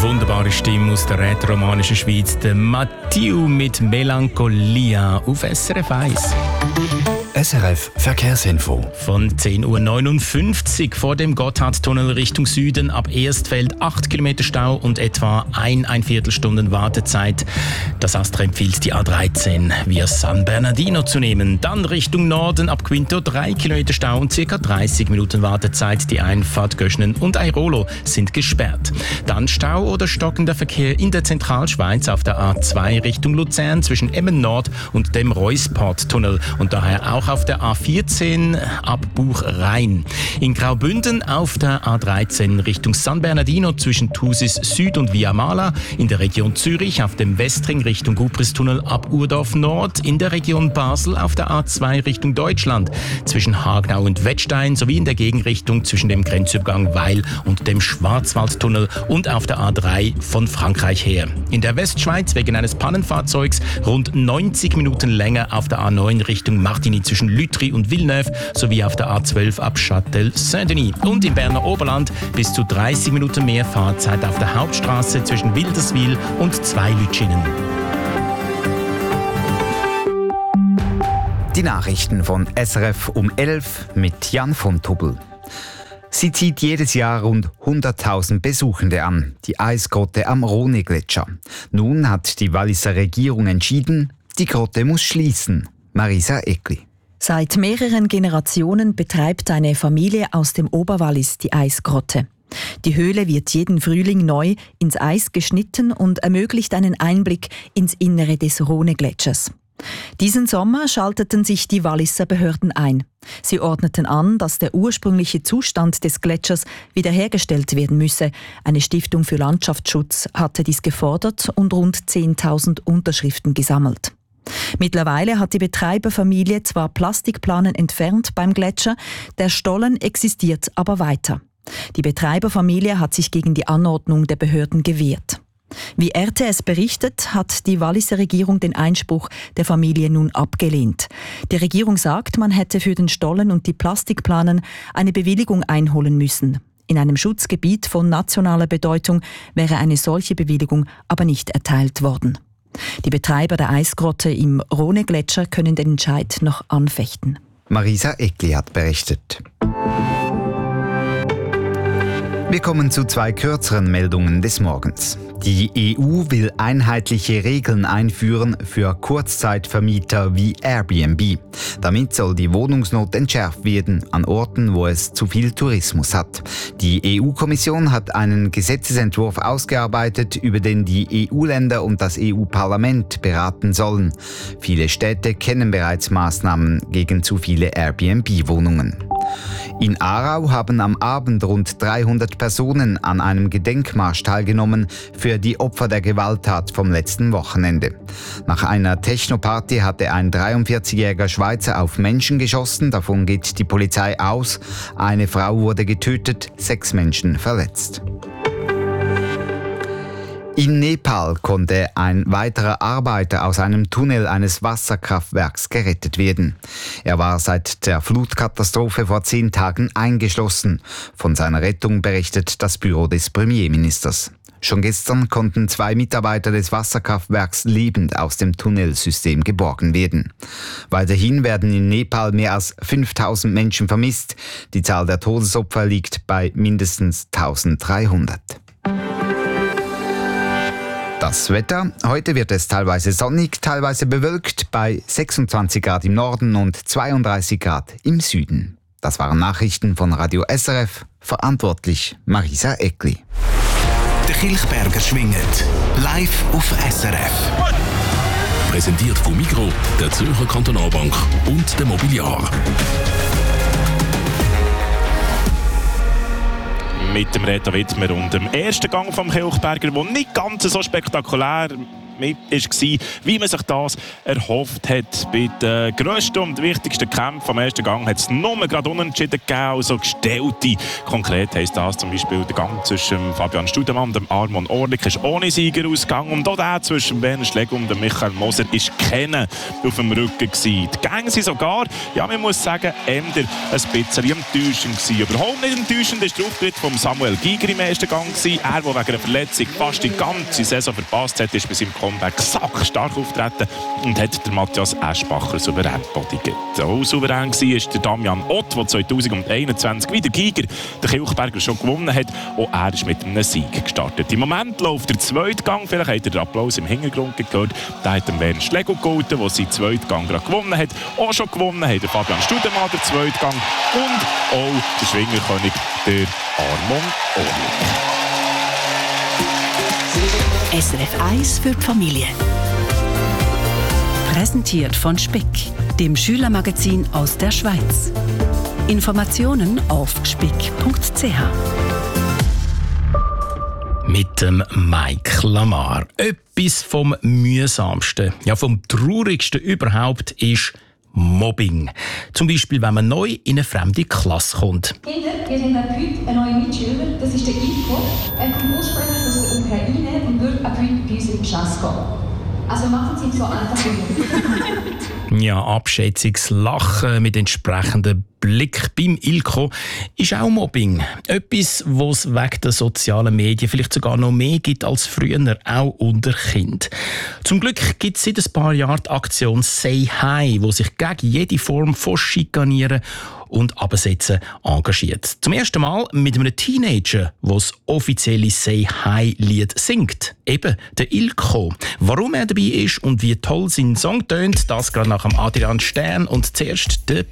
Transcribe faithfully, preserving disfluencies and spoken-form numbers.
Wunderbare Stimme aus der rätoromanischen Schweiz, der Mathieu mit Melancholia auf S R F eins. S R F Verkehrsinfo. Von zehn Uhr neunundfünfzig vor dem Gotthardtunnel Richtung Süden ab Erstfeld acht Kilometer Stau und etwa ein, ein Viertelstunden Wartezeit. Das Astra empfiehlt die A dreizehn via San Bernardino zu nehmen. Dann Richtung Norden ab Quinto drei Kilometer Stau und ca. dreißig Minuten Wartezeit. Die Einfahrt Göschnen und Airolo sind gesperrt. Dann Stau oder stockender Verkehr in der Zentralschweiz auf der A zwei Richtung Luzern zwischen Emmen Nord und dem Reusport-Tunnel und daher auch auf der A vierzehn ab Buch-Rhein. In Graubünden auf der A dreizehn Richtung San Bernardino zwischen Thusis Süd und Via Mala. In der Region Zürich auf dem Westring Richtung Gubristunnel ab Urdorf Nord. In der Region Basel auf der A zwei Richtung Deutschland zwischen Hagenau und Wettstein sowie in der Gegenrichtung zwischen dem Grenzübergang Weil und dem Schwarzwaldtunnel und auf der A drei von Frankreich her. In der Westschweiz wegen eines Pannenfahrzeugs rund neunzig Minuten länger auf der A neun Richtung Martigny zwischen Lütry und Villeneuve sowie auf der A zwölf ab Châtel-Saint-Denis. Und im Berner Oberland bis zu dreißig Minuten mehr Fahrzeit auf der Hauptstraße zwischen Wilderswil und Zweilütschinen. Die Nachrichten von S R F um elf mit Jan von Tubbel. Sie zieht jedes Jahr rund hunderttausend Besuchende an, die Eisgrotte am Rhône-Gletscher. Nun hat die Walliser Regierung entschieden, die Grotte muss schließen. Marisa Eckli. Seit mehreren Generationen betreibt eine Familie aus dem Oberwallis die Eisgrotte. Die Höhle wird jeden Frühling neu ins Eis geschnitten und ermöglicht einen Einblick ins Innere des Rhône-Gletschers. Diesen Sommer schalteten sich die Walliser Behörden ein. Sie ordneten an, dass der ursprüngliche Zustand des Gletschers wiederhergestellt werden müsse. Eine Stiftung für Landschaftsschutz hatte dies gefordert und rund zehntausend Unterschriften gesammelt. Mittlerweile hat die Betreiberfamilie zwar Plastikplanen entfernt beim Gletscher, der Stollen existiert aber weiter. Die Betreiberfamilie hat sich gegen die Anordnung der Behörden gewehrt. Wie R T S berichtet, hat die Walliser Regierung den Einspruch der Familie nun abgelehnt. Die Regierung sagt, man hätte für den Stollen und die Plastikplanen eine Bewilligung einholen müssen. In einem Schutzgebiet von nationaler Bedeutung wäre eine solche Bewilligung aber nicht erteilt worden. Die Betreiber der Eisgrotte im Rhône-Gletscher können den Entscheid noch anfechten. Marisa Eckli hat berichtet. Wir kommen zu zwei kürzeren Meldungen des Morgens. Die E U will einheitliche Regeln einführen für Kurzzeitvermieter wie Airbnb. Damit soll die Wohnungsnot entschärft werden an Orten, wo es zu viel Tourismus hat. Die E U-Kommission hat einen Gesetzesentwurf ausgearbeitet, über den die E U-Länder und das E U-Parlament beraten sollen. Viele Städte kennen bereits Maßnahmen gegen zu viele Airbnb-Wohnungen. In Aarau haben am Abend rund dreihundert Personen an einem Gedenkmarsch teilgenommen für die Opfer der Gewalttat vom letzten Wochenende. Nach einer Techno-Party hatte ein dreiundvierzigjähriger Schweizer auf Menschen geschossen, davon geht die Polizei aus. Eine Frau wurde getötet, sechs Menschen verletzt. In Nepal konnte ein weiterer Arbeiter aus einem Tunnel eines Wasserkraftwerks gerettet werden. Er war seit der Flutkatastrophe vor zehn Tagen eingeschlossen. Von seiner Rettung berichtet das Büro des Premierministers. Schon gestern konnten zwei Mitarbeiter des Wasserkraftwerks lebend aus dem Tunnelsystem geborgen werden. Weiterhin werden in Nepal mehr als fünftausend Menschen vermisst. Die Zahl der Todesopfer liegt bei mindestens eintausenddreihundert. Das Wetter. Heute wird es teilweise sonnig, teilweise bewölkt bei sechsundzwanzig Grad im Norden und zweiunddreißig Grad im Süden. Das waren Nachrichten von Radio S R F. Verantwortlich Marisa Eckli. Der Kilchberger schwingt. Live auf S R F. Präsentiert von Migro, der Zürcher Kantonalbank und der Mobiliar. Mit dem Reto Wittmer und dem ersten Gang vom Kilchberger, der nicht ganz so spektakulär mit war, wie man sich das erhofft hat. Bei den grössten und wichtigsten Kämpfen am ersten Gang hat es nur gerade Unentschieden gegeben, also gestellte. Konkret heisst das zum Beispiel der Gang zwischen Fabian Studemann und dem Armon Orlik ist ohne Sieger ausgegangen und auch der zwischen Werner Schlegel und dem Michael Moser ist keiner auf dem Rücken gewesen. Die Gänge sind sogar, ja man muss sagen, eher ein bisschen enttäuschend gewesen. Überhaupt nicht enttäuschend ist der Auftritt von Samuel Giger im ersten Gang gewesen. Er, der wegen einer Verletzung fast die ganze Saison verpasst hat, ist bei seinem Comeback sackstark auftreten und hat der Matthias Eschbacher souverän bodigt. Auch souverän war ist der Damian Ott, der zwanzig einundzwanzig wie der Giger den Kilchberger schon gewonnen hat. Auch er ist mit einem Sieg gestartet. Im Moment läuft der zweite Gang, vielleicht habt ihr den Applaus im Hintergrund gehört, da hat der Werner Schlegel gehalten, der seinen zweiten Gang gerade gewonnen hat. Auch schon gewonnen hat der Fabian Studemann den zweiten Gang und auch der Schwingerkönig, der Armon Orlik. S R F eins für die Familie. Präsentiert von Spick, dem Schülermagazin aus der Schweiz. Informationen auf spick punkt c h. Mit dem Mike Lamar. Etwas vom mühsamsten, ja vom traurigsten überhaupt ist Mobbing. Zum Beispiel, wenn man neu in eine fremde Klasse kommt. Kinder, wir haben ab heute einen neuen Mitschüler, das ist der Ilko. Er kommt ursprünglich aus der Ukraine und wird ab heute bei uns in die Klasse gehen. Also machen Sie es so einfach wie Ja, abschätziges Lachen mit entsprechendem Blick beim Ilko ist auch Mobbing. Etwas, was es wegen der sozialen Medien vielleicht sogar noch mehr gibt als früher, auch unter Kindern. Zum Glück gibt es seit ein paar Jahren die Aktion «Say Hi», die sich gegen jede Form von Schikanieren und Absetzen engagiert. Zum ersten Mal mit einem Teenager, der das offizielle «Say Hi»-Lied singt. Eben der Ilko. Warum er dabei ist und wie toll sein Song tönt, das gerade nach dem Adrian Stern und zuerst der